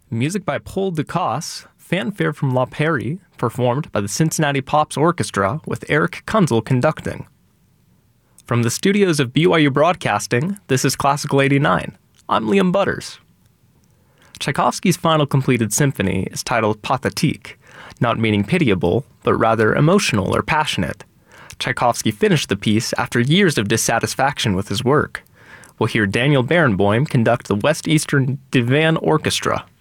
Music by Paul Dukas, fanfare from La Prairie, performed by the Cincinnati Pops Orchestra with Eric Kunzel conducting. From the studios of BYU Broadcasting, this is Classical 89. I'm Liam Butters. Tchaikovsky's final completed symphony is titled Pathétique, not meaning pitiable, but rather emotional or passionate. Tchaikovsky finished the piece after years of dissatisfaction with his work. We'll hear Daniel Barenboim conduct the West Eastern Divan Orchestra.